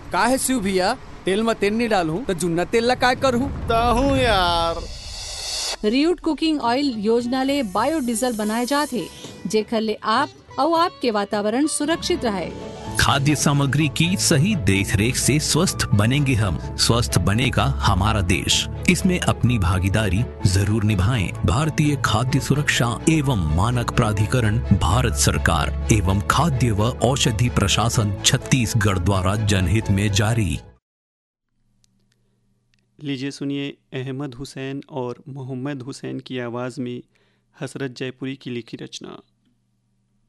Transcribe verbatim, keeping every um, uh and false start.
का है शिव भैया, तेल में तेल नहीं डालूं तो जुन्ना तेल ला काय करूं? ताहू यार रियूट कुकिंग ऑयल योजना ले बायोडीजल बनाए जाते, जेकर ले आप और आपके वातावरण सुरक्षित रहे। खाद्य सामग्री की सही देखरेख से स्वस्थ बनेंगे हम, स्वस्थ बनेगा हमारा देश। इसमें अपनी भागीदारी जरूर निभाएं। भारतीय खाद्य सुरक्षा एवं मानक प्राधिकरण, भारत सरकार एवं खाद्य व औषधि प्रशासन छत्तीसगढ़ द्वारा जनहित में जारी। लीजिए सुनिए अहमद हुसैन और मोहम्मद हुसैन की आवाज़ में हसरत जयपुरी की लिखी रचना।